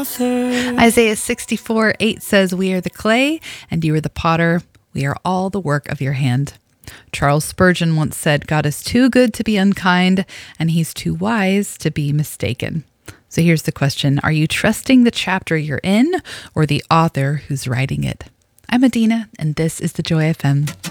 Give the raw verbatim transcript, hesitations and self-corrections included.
author. Isaiah sixty-four eight says, "We are the clay, and you are the potter. We are all the work of your hand." Charles Spurgeon once said, "God is too good to be unkind, and he's too wise to be mistaken." So here's the question. Are you trusting the chapter you're in or the author who's writing it? I'm Adina, and this is the Joy F M.